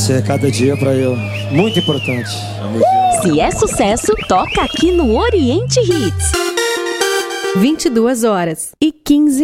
Você é cada dia pra eu muito importante. Se é sucesso, toca aqui no Oriente Hits. 22h15